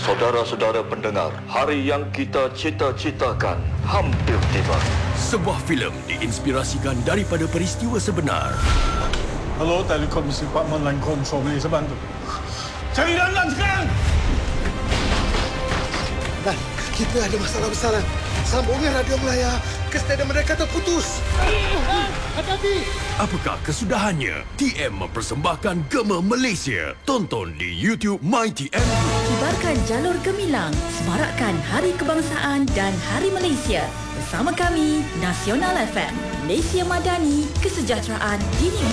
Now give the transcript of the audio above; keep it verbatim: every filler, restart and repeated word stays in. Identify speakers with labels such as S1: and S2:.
S1: Saudara-saudara pendengar, hari yang kita cita-citakan hampir tiba.
S2: Sebuah filem diinspirasikan daripada peristiwa sebenar.
S3: Hello, Telekom Department Line Control, boleh saya bantu? Cari Lan sekarang!
S4: Lan, kita ada masalah besar, Lan. Sambungan radio Melaya ke stadium mereka terputus. Hati-hati!
S2: Apakah kesudahannya? T M mempersembahkan Gema Malaysia. Tonton di YouTube MyTM.
S5: Kibarkan jalur gemilang, semarakkan Hari Kebangsaan dan Hari Malaysia. Bersama kami, Nasional F M, Malaysia Madani, kesejahteraan dinikmati.